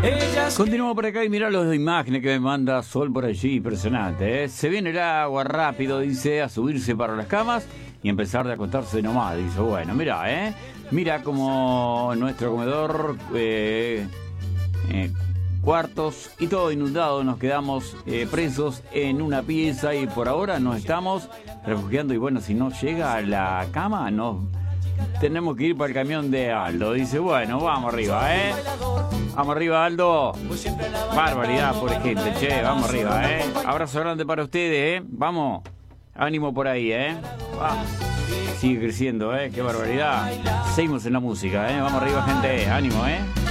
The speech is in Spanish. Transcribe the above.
Continuamos por acá y mirá las imágenes que me manda Sol por allí, impresionante, ¿eh? Se viene el agua rápido, dice, a subirse para las camas y empezar de acostarse nomás, dice. Bueno, mirá, mira como nuestro comedor, cuartos y todo inundado, nos quedamos presos en una pieza y por ahora nos estamos refugiando. Y bueno, si no llega a la cama, tenemos que ir para el camión de Aldo. Dice, bueno, vamos arriba, vamos arriba, Aldo. Barbaridad, por gente, che, vamos arriba, Abrazo grande para ustedes, vamos, ánimo por ahí, Sigue creciendo, qué barbaridad. Seguimos en la música, vamos arriba, gente, ánimo,